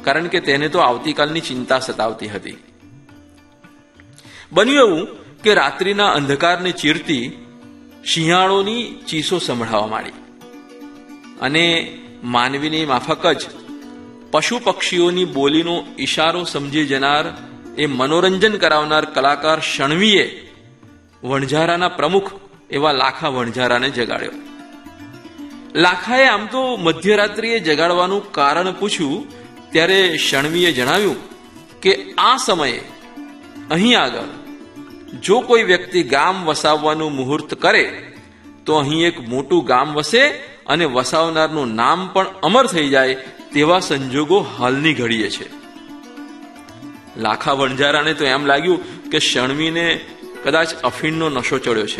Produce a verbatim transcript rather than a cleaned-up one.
કારણ કે તેને તો આવતીકાલની ચિંતા સતાવતી હતી. બન્યું એવું કે રાત્રિના અંધકારને ચીરતી શિયાળોની ચીસો સંભળાવા માંડી અને માનવીની માફક જ પશુ પક્ષીઓની બોલીનો ઈશારો સમજી જનાર એ મનોરંજન કરાવનાર કલાકાર શણવીએ વણઝારાના પ્રમુખ એવા લાખા વણઝારાને જગાડ્યો. લાખાએ આમ તો મધ્યરાત્રિએ જગાડવાનું કારણ પૂછ્યું ત્યારે શણવીએ જણાવ્યું કે આ સમયે અહીં આગળ જો કોઈ વ્યક્તિ ગામ વસાવવાનું મુહૂર્ત કરે તો અહીં એક મોટું ગામ વસે અને વસાવનારનું નામ પણ અમર થઈ જાય તેવા સંજોગો હાલની ઘડીએ છે. લાખા વણઝારાને તો એમ લાગ્યું કે શણવીને કદાચ અફીણનો નશો ચડ્યો છે.